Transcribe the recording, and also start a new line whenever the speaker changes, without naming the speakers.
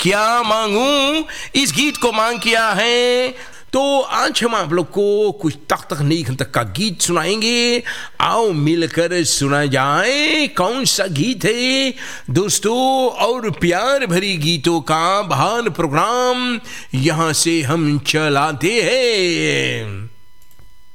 क्या मांगूं, इस गीत को मांग किया है। तो आज हम आप लोग को कुछ तकनीक तक का गीत सुनाएंगे। आओ मिलकर सुना जाए कौन सा गीत है दोस्तों। और प्यार भरी गीतों का महान प्रोग्राम यहाँ से हम चलाते हैं।